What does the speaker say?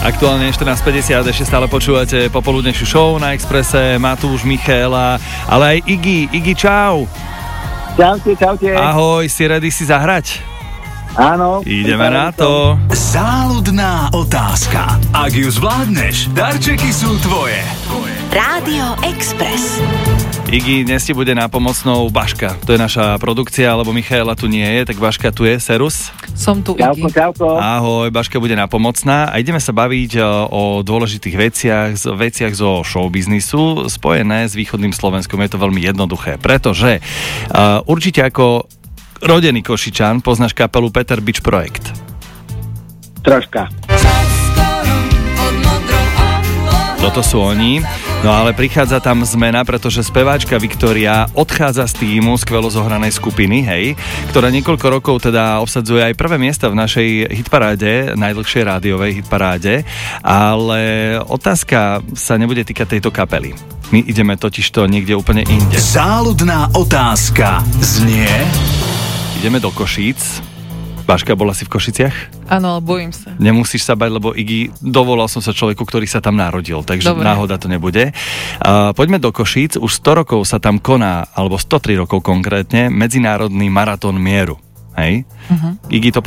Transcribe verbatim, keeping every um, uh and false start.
Aktuálne štrnásť päťdesiat, ešte stále počúvate popoludnejšiu show na Expresse, Matúš, Michaela, ale aj Iggy. Iggy, čau. Čaute, čaute. Ahoj, si ready si zahrať? Áno. Ideme na to. Záľudná otázka. Ak ju zvládneš, darčeky sú tvoje. Rádio Express. Iggy, dnes ti bude nápomocnou Baška. To je naša produkcia, lebo Michaela tu nie je, tak Baška tu je. Serus? Som tu, Čauko, Iggy. čauko. Ahoj, Baška bude nápomocná a ideme sa baviť o dôležitých veciach, veciach zo showbiznisu spojené s východným Slovenskom. Je to veľmi jednoduché, pretože uh, určite ako rodený Košičan poznáš kapelu Peter Bič Projekt. Troška. Toto sú oni. No ale prichádza tam zmena, pretože speváčka Viktória odchádza z týmu skvelo zohranej skupiny, hej, ktorá niekoľko rokov teda obsadzuje aj prvé miesta v našej hitparáde, najdlhšej rádiovej hitparáde, ale otázka sa nebude týkať tejto kapely. My ideme totižto niekde úplne inde. Záľudná otázka znie... Ideme do Košíc. Baška, bola si v Košiciach? Áno, ale bojím sa. Nemusíš sa bať, lebo Iggy, dovolal som sa človeku, ktorý sa tam narodil, takže Dobre. Náhoda to nebude. Uh, poďme do Košíc, už sto rokov sa tam koná, alebo sto tri rokov konkrétne, medzinárodný maratón mieru. Hej? Uh-huh. Iggy, to